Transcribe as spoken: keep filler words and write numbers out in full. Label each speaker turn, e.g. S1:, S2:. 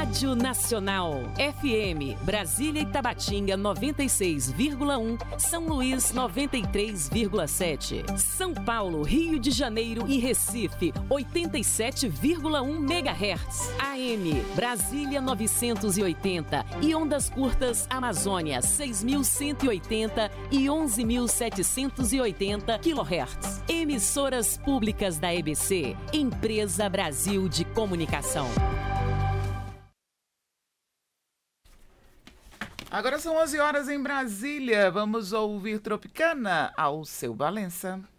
S1: Rádio Nacional. F M, Brasília e Tabatinga noventa e seis vírgula um, São Luís noventa e três vírgula sete. São Paulo, Rio de Janeiro e Recife oitenta e sete vírgula um megahertz. A M, Brasília novecentos e oitenta e ondas curtas Amazônia seis mil cento e oitenta e onze mil setecentos e oitenta quilohertz. Emissoras públicas da E B C, Empresa Brasil de Comunicação.
S2: Agora são onze horas em Brasília. Vamos ouvir Tropicana ao seu Valença.